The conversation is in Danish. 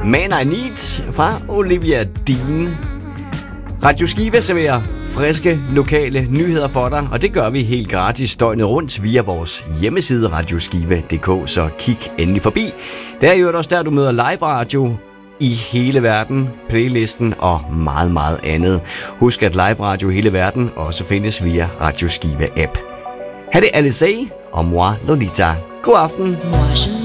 Man I Need fra Olivia Dean. Radio Skive serverer friske, lokale nyheder for dig, og det gør vi helt gratis døgnet rundt via vores hjemmeside radioskive.dk, så kig endelig forbi. Der er jo også der, du møder live radio i hele verden, playlisten og meget, meget andet. Husk, at live radio i hele verden også findes via Radio Skive app. Ha' det, Alice og moi, Lolita. God aften.